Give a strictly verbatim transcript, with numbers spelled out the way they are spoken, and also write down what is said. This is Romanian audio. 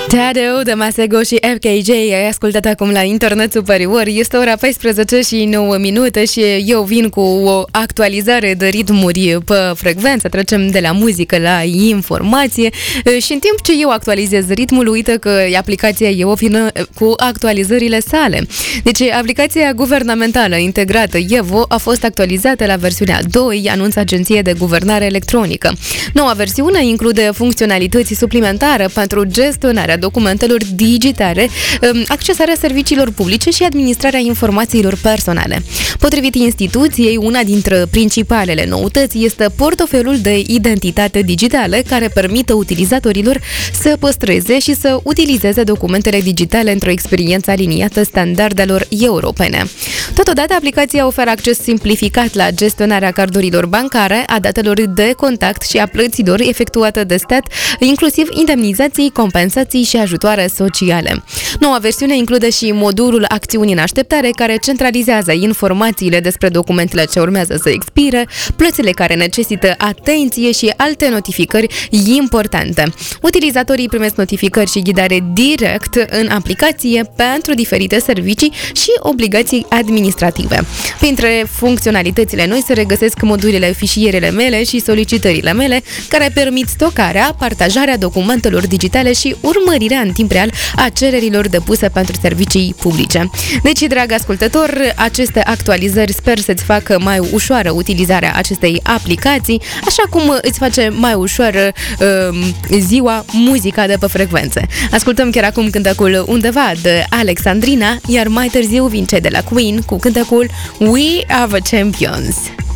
Tadeu, de Masego și F K J ai ascultat acum la Internet Superior. Este ora paisprezece și nouă minute și eu vin cu o actualizare de ritmuri pe frecvență. Trecem de la muzică la informație și în timp ce eu actualizez ritmul, uite că aplicația eu vină cu actualizările sale. Deci aplicația guvernamentală integrată Evo a fost actualizată la versiunea doi, anunță Agenția de Guvernare Electronică. Noua versiune include funcționalități suplimentare pentru gestionarea documentelor digitale, accesarea serviciilor publice și administrarea informațiilor personale. Potrivit instituției, una dintre principalele noutăți este portofelul de identitate digitală, care permite utilizatorilor să păstreze și să utilizeze documentele digitale într-o experiență aliniată standardelor europene. Totodată, aplicația oferă acces simplificat la gestionarea cardurilor bancare, a datelor de contact și a plăților efectuate de stat, inclusiv indemnizații, compensații și ajutoare sociale. Noua versiune include și modulul acțiuni în așteptare, care centralizează informațiile despre documentele ce urmează să expire, plățile care necesită atenție și alte notificări importante. Utilizatorii primesc notificări și ghidare direct în aplicație pentru diferite servicii și obligații administrative. Printre funcționalitățile noi se regăsesc modulele fișierele mele și solicitările mele, care permit stocarea, partajarea documentelor digitale și urmărirea în timp real a cererilor depuse pentru servicii publice. Deci, drag ascultător, aceste actualizări sper să-ți facă mai ușoară utilizarea acestei aplicații, așa cum îți face mai ușoară uh, ziua muzica de pe frecvențe. Ascultăm chiar acum cântecul Undeva de Alexandrina, iar mai târziu vin cei de la Queen cu cântecul We Are the Champions.